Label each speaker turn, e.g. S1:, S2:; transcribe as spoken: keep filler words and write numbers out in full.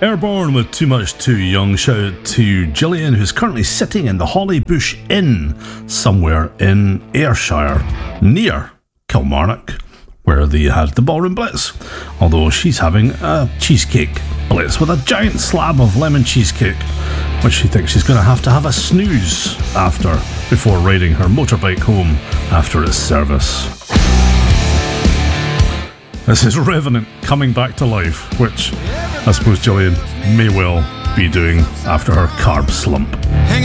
S1: Airborne with Too Much Too Young. Shout out to Gillian, who's currently sitting in the Hollybush Inn somewhere in Ayrshire, near Kilmarnock, where they had the Ballroom Blitz. Although she's having a cheesecake blitz with a giant slab of lemon cheesecake, which she thinks she's going to have to have a snooze after before riding her motorbike home after its service. This is Revenant coming back to life, which I suppose Gillian may well be doing after her carb slump.